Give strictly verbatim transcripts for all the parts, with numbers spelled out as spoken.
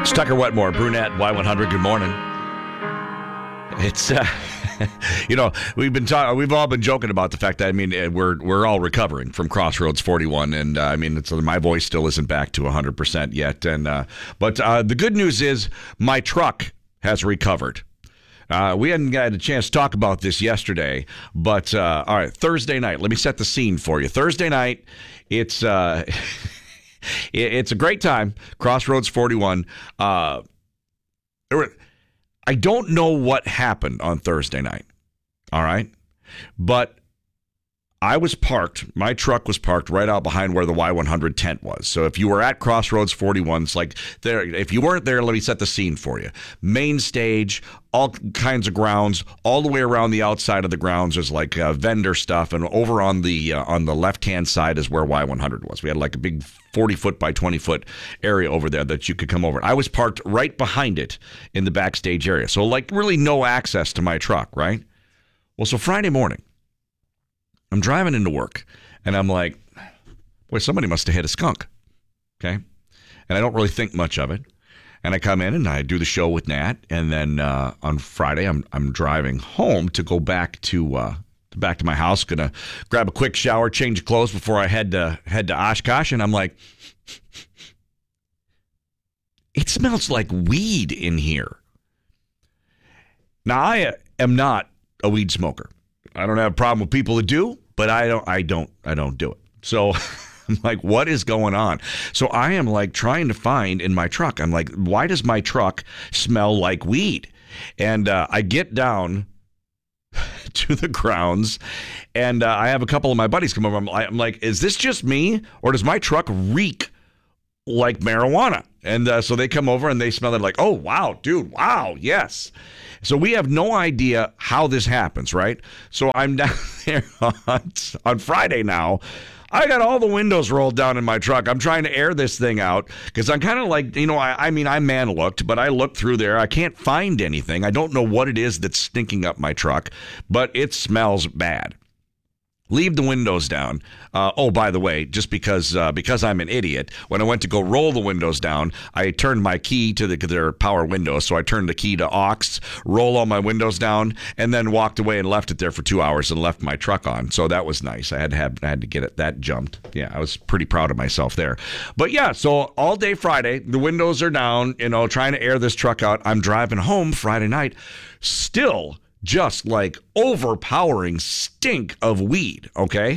Tucker Wetmore, Brunette, Y one hundred, good morning. It's, uh, you know, we've been talking, we've all been joking about the fact that, I mean, we're we're all recovering from Crossroads forty-one, and uh, I mean, it's, my voice still isn't back to one hundred percent yet. And uh, But uh, the good news is my truck has recovered. Uh, we hadn't got a chance to talk about this yesterday, but uh, all right, Thursday night, let me set the scene for you. Thursday night, it's... Uh, It's a great time. Crossroads forty-one. Uh, I don't know what happened on Thursday night. All right. But I was parked. My truck was parked right out behind where the Y one hundred tent was. So if you were at Crossroads forty-one, it's like there. If you weren't there, let me set the scene for you. Main stage, all kinds of grounds, all the way around the outside of the grounds is like uh, vendor stuff, and over on the uh, on the left hand side is where Y one hundred was. We had like a big forty foot by twenty foot area over there that you could come over. I was parked right behind it in the backstage area, so like really no access to my truck, right? Well, so Friday morning, I'm driving into work, and I'm like, boy, somebody must have hit a skunk, okay? And I don't really think much of it. And I come in, and I do the show with Nat, and then uh, on Friday, I'm I'm driving home to go back to uh, back to my house, gonna grab a quick shower, change clothes before I head to head to Oshkosh, and I'm like, it smells like weed in here. Now, I am not a weed smoker. I don't have a problem with people that do, but I don't, I don't, I don't do it. So I'm like, what is going on? So I am like trying to find in my truck. I'm like, why does my truck smell like weed? And uh, I get down to the grounds, and uh, I have a couple of my buddies come over. I'm, I'm like, is this just me, or does my truck reek like marijuana? And uh, so they come over and they smell it like, oh, wow, dude, wow, yes. So we have no idea how this happens, right? So I'm down there on, on Friday now. I got all the windows rolled down in my truck. I'm trying to air this thing out because I'm kind of like, you know, I, I mean, I man looked, but I looked through there. I can't find anything. I don't know what it is that's stinking up my truck, but it smells bad. Leave the windows down. Uh, oh, by the way, just because uh, because I'm an idiot, when I went to go roll the windows down, I turned my key to the, their power windows. So I turned the key to aux, roll all my windows down, and then walked away and left it there for two hours and left my truck on. So that was nice. I had to have I had to get it that jumped. Yeah, I was pretty proud of myself there. But yeah, so all day Friday, the windows are down, you know, trying to air this truck out. I'm driving home Friday night, still just like overpowering stink of weed, okay?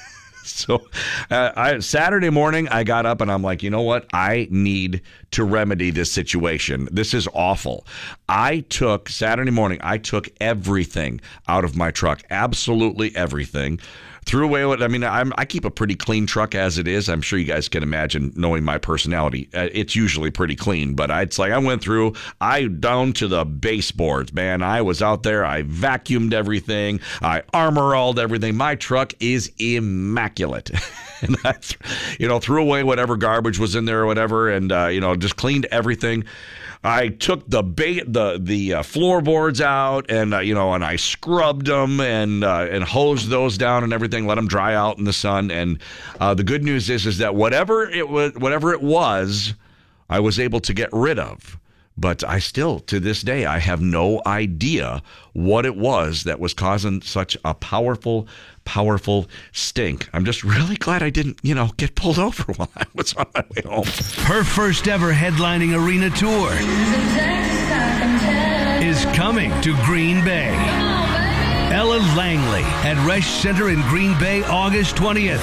So uh, I, Saturday morning, I got up and I'm like, you know what? I need to remedy this situation. This is awful. I took, Saturday morning, I took everything out of my truck, absolutely everything. Threw away what I mean. I'm, I keep a pretty clean truck as it is. I'm sure you guys can imagine, knowing my personality. Uh, it's usually pretty clean, but I, it's like I went through. I down to the baseboards, man. I was out there. I vacuumed everything. I armor-alled everything. My truck is immaculate, and I, you know, threw away whatever garbage was in there or whatever, and uh, you know, just cleaned everything. I took the ba- the the uh, floorboards out, and uh, you know, and I scrubbed them and uh, and hosed those down and everything. Let them dry out in the sun. And uh, the good news is is that whatever it was, whatever it was, I was able to get rid of. But I still, to this day, I have no idea what it was that was causing such a powerful, powerful stink. I'm just really glad I didn't, you know, get pulled over while I was on my way home. Her first ever headlining arena tour is coming to Green Bay. Ella Langley at Resch Center in Green Bay, August twentieth.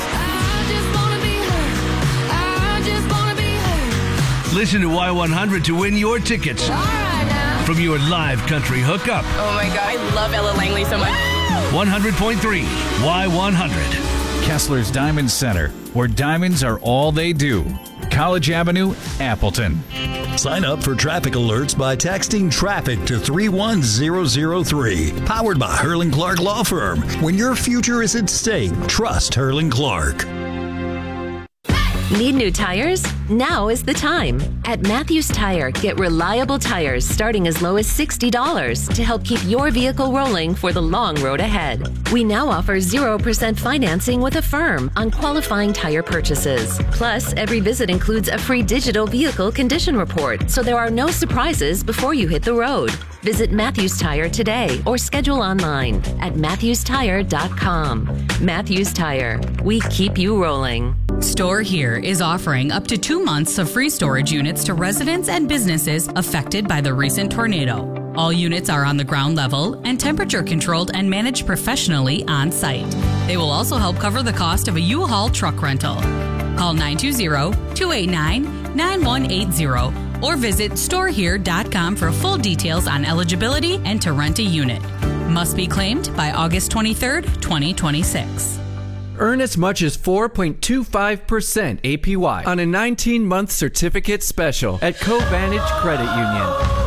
Listen to Y one hundred to win your tickets from your live country hookup. Oh my God, I love Ella Langley so much. one hundred point three Y one hundred. Kessler's Diamond Center, where diamonds are all they do. College Avenue, Appleton. Sign up for traffic alerts by texting traffic to three one zero zero three. Powered by Herlin Clark Law Firm. When your future is at stake, trust Herlin Clark. Need new tires? Now is the time. At Matthews Tire, get reliable tires starting as low as sixty dollars to help keep your vehicle rolling for the long road ahead. We now offer zero percent financing with Affirm on qualifying tire purchases. Plus, every visit includes a free digital vehicle condition report, so there are no surprises before you hit the road. Visit Matthews Tire today or schedule online at matthews tire dot com. Matthews Tire, we keep you rolling. Store Here is offering up to two months of free storage units to residents and businesses affected by the recent tornado. All units are on the ground level and temperature controlled and managed professionally on site. They will also help cover the cost of a U-Haul truck rental. Call nine two zero, two eight nine, nine one eight zero or visit store here dot com for full details on eligibility and to rent a unit. Must be claimed by August twenty-third, twenty twenty-six. Earn as much as four point two five percent A P Y on a nineteen-month certificate special at Covantage Credit Union.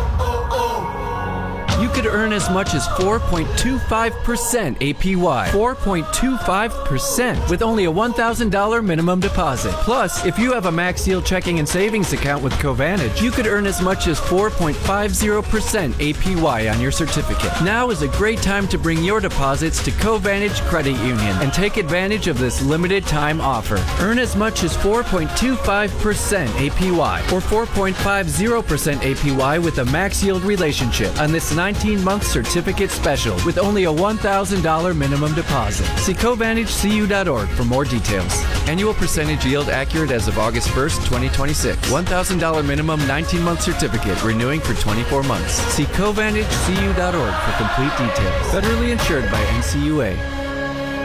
You could earn as much as four point two five percent A P Y. four point two five percent with only a one thousand dollars minimum deposit. Plus, if you have a Max Yield checking and savings account with Covantage, you could earn as much as four point five zero percent A P Y on your certificate. Now is a great time to bring your deposits to Covantage Credit Union and take advantage of this limited time offer. Earn as much as four point two five percent A P Y or four point five zero percent A P Y with a Max Yield relationship on this nineteen-month certificate special with only a one thousand dollars minimum deposit. See Covantage C U dot org for more details. Annual percentage yield accurate as of August first, twenty twenty-six. one thousand dollars minimum nineteen-month certificate renewing for twenty-four months. See Covantage C U dot org for complete details. Federally insured by N C U A.